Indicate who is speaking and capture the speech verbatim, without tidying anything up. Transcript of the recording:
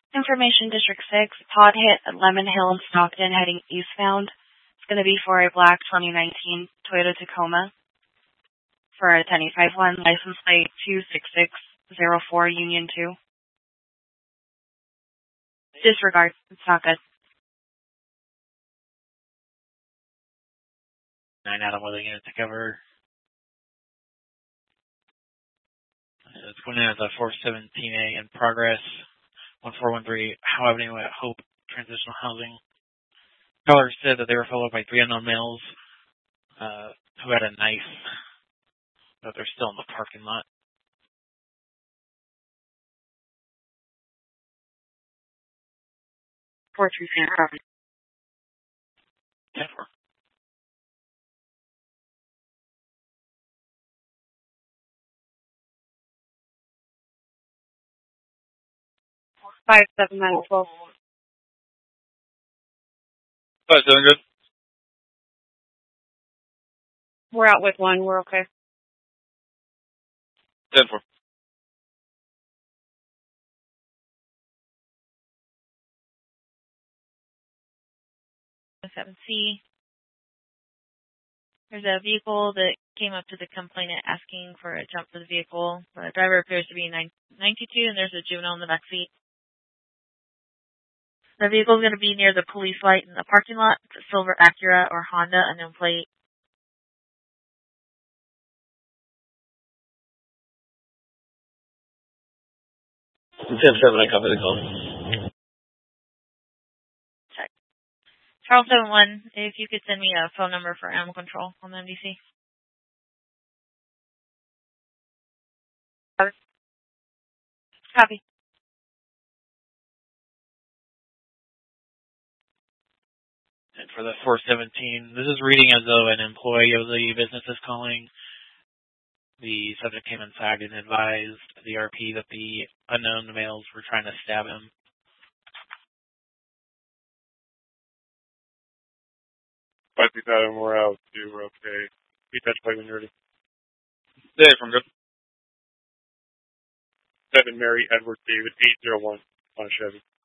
Speaker 1: Information District six, pod hit at Lemon Hill in Stockton heading eastbound. It's going to be for a black twenty nineteen Toyota Tacoma for a ten eight five one, license plate two six six zero four Union two. Disregard. It's not good.
Speaker 2: nine Adam with a unit to cover. It's going in as a four seventeen A in progress. one four one three Howe Avenue at Hope Transitional Housing. Caller said that they were followed by three unknown males uh, who had a knife, but they're still in the parking lot.
Speaker 1: four three zero.
Speaker 2: ten four.
Speaker 1: five seven nine twelve.
Speaker 3: five seven, good.
Speaker 1: We're out with one. We're okay.
Speaker 3: ten four.
Speaker 4: seven C. There's a vehicle that came up to the complainant asking for a jump for the vehicle. The driver appears to be ninety-two, and there's a juvenile in the back seat. The vehicle is going to be near the police light in the parking lot. It's a silver Acura or Honda unknown plate.
Speaker 3: ten seven, I copy the call.
Speaker 4: Check. Charles seven one, if you could send me a phone number for animal control on the M D C. Copy.
Speaker 2: And for the four seventeen, this is reading as though an employee of the business is calling. The subject came inside and advised the R P that the unknown males were trying to stab him.
Speaker 3: five six Adam, we're out. You were okay. You touch play when you're ready. Dave, I'm good. seven Mary Edward David eight zero one on Chevy.